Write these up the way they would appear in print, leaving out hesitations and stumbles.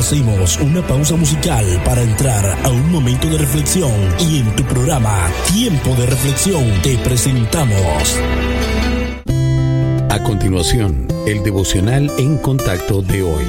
Hacemos una pausa musical para entrar a un momento de reflexión y en tu programa Tiempo de Reflexión te presentamos. A continuación, el devocional en contacto de hoy.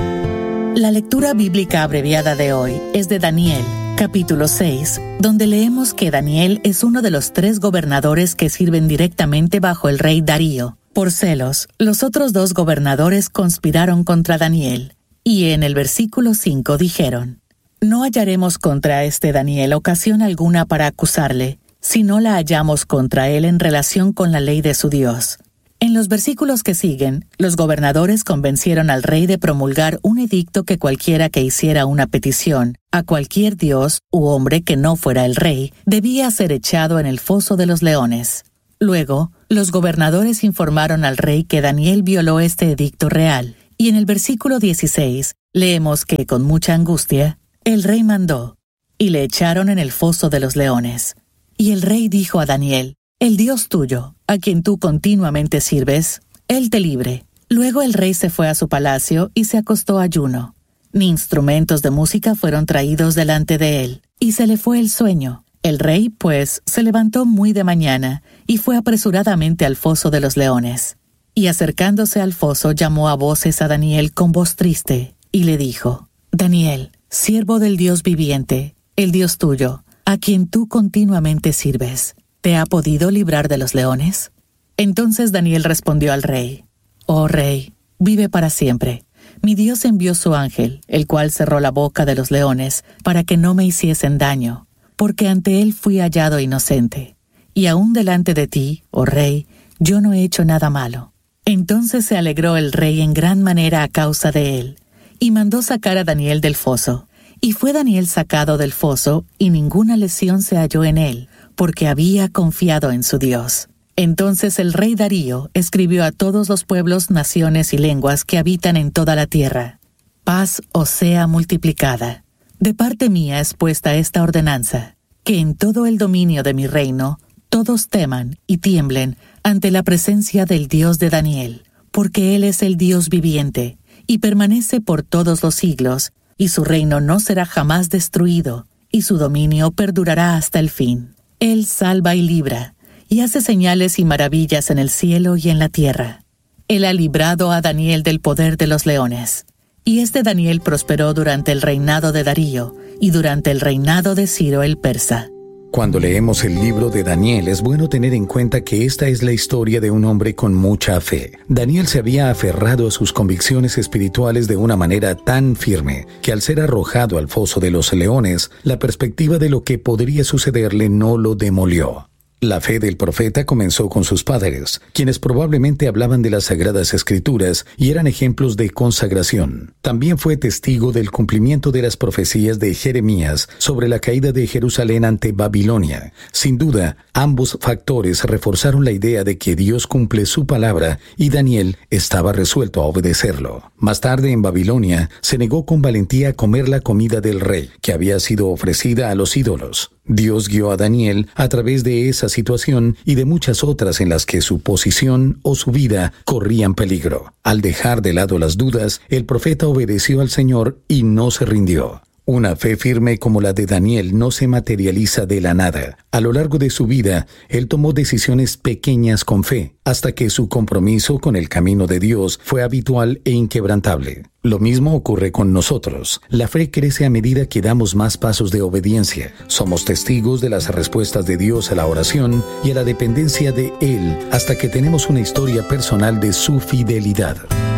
La lectura bíblica abreviada de hoy es de Daniel, capítulo 6, donde leemos que Daniel es uno de los 3 gobernadores que sirven directamente bajo el rey Darío. Por celos, los otros 2 gobernadores conspiraron contra Daniel. Y en el versículo 5 dijeron: No hallaremos contra este Daniel ocasión alguna para acusarle, si no la hallamos contra él en relación con la ley de su Dios. En los versículos que siguen, los gobernadores convencieron al rey de promulgar un edicto que cualquiera que hiciera una petición a cualquier dios u hombre que no fuera el rey, debía ser echado en el foso de los leones. Luego, los gobernadores informaron al rey que Daniel violó este edicto real. Y en el versículo 16, leemos que con mucha angustia, el rey mandó, y le echaron en el foso de los leones. Y el rey dijo a Daniel: El Dios tuyo, a quien tú continuamente sirves, él te libre. Luego el rey se fue a su palacio y se acostó ayuno. Ni instrumentos de música fueron traídos delante de él, y se le fue el sueño. El rey, pues, se levantó muy de mañana, y fue apresuradamente al foso de los leones. Y acercándose al foso llamó a voces a Daniel con voz triste, y le dijo: Daniel, siervo del Dios viviente, el Dios tuyo, a quien tú continuamente sirves, ¿te ha podido librar de los leones? Entonces Daniel respondió al rey: Oh rey, vive para siempre. Mi Dios envió su ángel, el cual cerró la boca de los leones, para que no me hiciesen daño, porque ante él fui hallado inocente. Y aún delante de ti, oh rey, yo no he hecho nada malo. Entonces se alegró el rey en gran manera a causa de él, y mandó sacar a Daniel del foso. Y fue Daniel sacado del foso, y ninguna lesión se halló en él, porque había confiado en su Dios. Entonces el rey Darío escribió a todos los pueblos, naciones y lenguas que habitan en toda la tierra: Paz os sea multiplicada. De parte mía es puesta esta ordenanza, que en todo el dominio de mi reino todos teman y tiemblen ante la presencia del Dios de Daniel, porque Él es el Dios viviente, y permanece por todos los siglos, y su reino no será jamás destruido, y su dominio perdurará hasta el fin. Él salva y libra, y hace señales y maravillas en el cielo y en la tierra. Él ha librado a Daniel del poder de los leones. Y este Daniel prosperó durante el reinado de Darío, y durante el reinado de Ciro el persa. Cuando leemos el libro de Daniel, es bueno tener en cuenta que esta es la historia de un hombre con mucha fe. Daniel se había aferrado a sus convicciones espirituales de una manera tan firme que al ser arrojado al foso de los leones, la perspectiva de lo que podría sucederle no lo demolió. La fe del profeta comenzó con sus padres, quienes probablemente hablaban de las Sagradas Escrituras y eran ejemplos de consagración. También fue testigo del cumplimiento de las profecías de Jeremías sobre la caída de Jerusalén ante Babilonia. Sin duda, ambos factores reforzaron la idea de que Dios cumple su palabra y Daniel estaba resuelto a obedecerlo. Más tarde, en Babilonia, se negó con valentía a comer la comida del rey, que había sido ofrecida a los ídolos. Dios guió a Daniel a través de esa situación y de muchas otras en las que su posición o su vida corrían peligro. Al dejar de lado las dudas, el profeta obedeció al Señor y no se rindió. Una fe firme como la de Daniel no se materializa de la nada. A lo largo de su vida, él tomó decisiones pequeñas con fe, hasta que su compromiso con el camino de Dios fue habitual e inquebrantable. Lo mismo ocurre con nosotros. La fe crece a medida que damos más pasos de obediencia. Somos testigos de las respuestas de Dios a la oración y a la dependencia de Él, hasta que tenemos una historia personal de su fidelidad.